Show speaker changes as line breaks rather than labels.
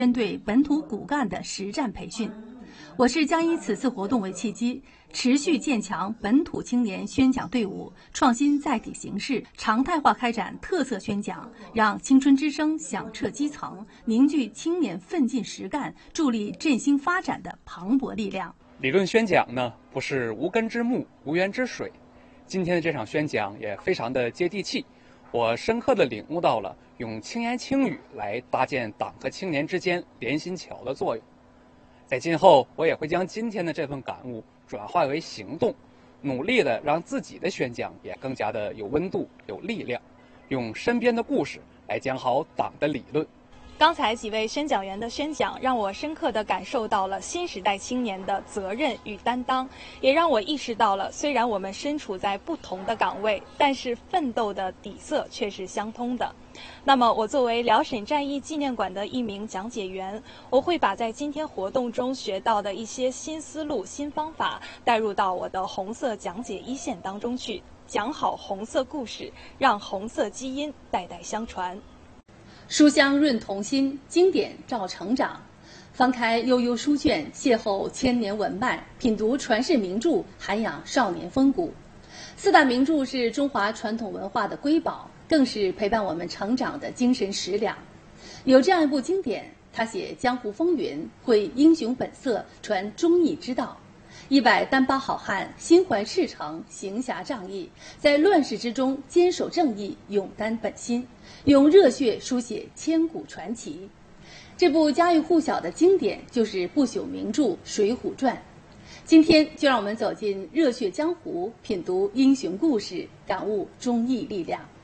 针对本土骨干的实战培训。我市将以此次活动为契机，持续建强本土青年宣讲队伍，创新载体形式，常态化开展特色宣讲，让青春之声响彻基层，凝聚青年奋进实干、助力振兴发展的磅礴力量。
理论宣讲呢，不是无根之木、无源之水。今天的这场宣讲也非常的接地气，我深刻地领悟到了用轻言轻语来搭建党和青年之间连心桥的作用。在今后，我也会将今天的这份感悟转化为行动，努力地让自己的宣讲也更加的有温度、有力量，用身边的故事来讲好党的理论。
刚才几位宣讲员的宣讲，让我深刻地感受到了新时代青年的责任与担当，也让我意识到了，虽然我们身处在不同的岗位，但是奋斗的底色却是相通的。那么，我作为辽沈战役纪念馆的一名讲解员，我会把在今天活动中学到的一些新思路、新方法带入到我的红色讲解一线当中去，讲好红色故事，让红色基因代代相传。
书香润童心，经典照成长。翻开悠悠书卷，邂逅千年文脉，品读传世名著，涵养少年风骨。四大名著是中华传统文化的瑰宝，更是陪伴我们成长的精神食粮。有这样一部经典，他写江湖风云，绘英雄本色，传忠义之道。100单帮好汉，心怀赤诚，行侠仗义，在乱世之中坚守正义，勇担本心，用热血书写千古传奇。这部家喻户晓的经典就是不朽名著《水浒传》。今天就让我们走进热血江湖，品读英雄故事，感悟忠义力量。